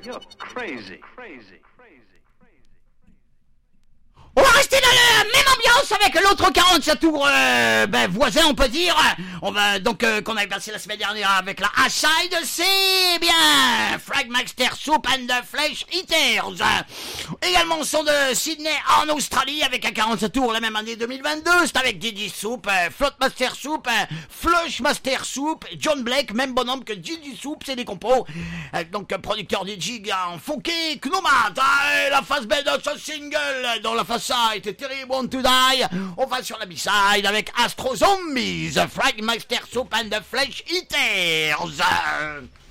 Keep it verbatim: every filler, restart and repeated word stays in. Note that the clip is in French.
You're crazy. Crazy. On va rester dans la même ambiance avec l'autre quarante-sept tours euh, ben, voisin, on peut dire. On va donc euh, qu'on avait passé la semaine dernière avec la A-side, c'est bien Fragmaster Soup and the Flesh Eaters. Également son de Sydney en Australie avec un quarante-sept tours la même année deux mille vingt-deux. C'est avec Didi Soup, euh, Floatmaster Soup, euh, Flushmaster Soup, John Blake, même bonhomme que Didi Soup, c'est des compos. Euh, donc producteur des gigs en funky, Knumat, euh, la face B de ce single dans la face A était Terrible Want to Die. On va sur la B-side avec Astro Zombies, Fragmaster Soup and the Flesh Eaters.